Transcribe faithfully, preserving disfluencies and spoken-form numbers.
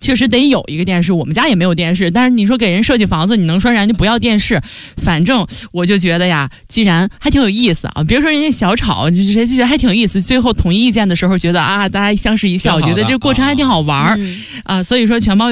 确实得有一个电视，我们家也没有电视，但是你说给人设计房子，你能说人家不要电视？反正我就觉得呀，既然还挺有意思啊，别说人家小吵，就是谁就觉得还挺有意思，最后统一意见的时候，觉得啊，大家相视一笑，觉得这个过程还挺好玩儿、嗯、啊，所以说全包。